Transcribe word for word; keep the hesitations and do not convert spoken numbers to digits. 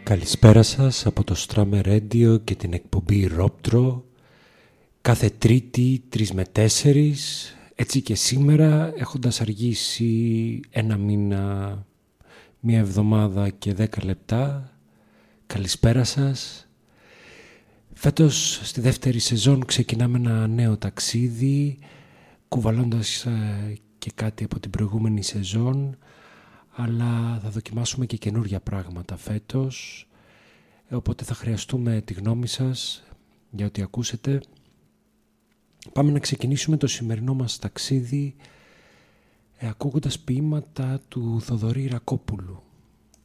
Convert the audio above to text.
Καλησπέρα σας από το Strammer Radio και την εκπομπή Ρόπτρο. Κάθε Τρίτη τρεις με τέσσερις, έτσι και σήμερα, έχοντας αργήσει ένα μήνα, μία εβδομάδα και δέκα λεπτά. Καλησπέρα σας. Φέτος στη δεύτερη σεζόν ξεκινάμε ένα νέο ταξίδι, κουβαλώντας ε, και κάτι από την προηγούμενη σεζόν, αλλά θα δοκιμάσουμε και καινούργια πράγματα φέτος, οπότε θα χρειαστούμε τη γνώμη σας για ό,τι ακούσετε. Πάμε να ξεκινήσουμε το σημερινό μας ταξίδι ε, ακούγοντας ποίηματα του Θοδωρή Ρακόπουλου.